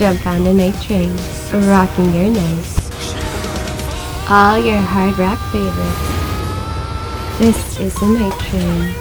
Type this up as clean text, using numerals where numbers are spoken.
Jump on the night train, rocking your night. All your hard rock favorites. This is the Night Train.